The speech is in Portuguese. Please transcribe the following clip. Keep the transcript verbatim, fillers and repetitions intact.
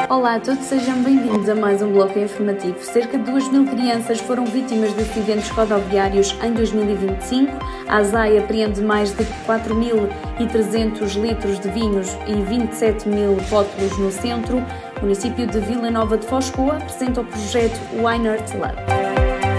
Olá a todos, sejam bem-vindos a mais um bloco informativo. Cerca de duas mil crianças foram vítimas de acidentes rodoviários em dois mil e vinte e cinco. A ASAI apreende mais de quatro mil e trezentos litros de vinhos e vinte e sete mil rótulos no centro. O município de Vila Nova de Foz Coa apresenta o projeto Wine Art Lab.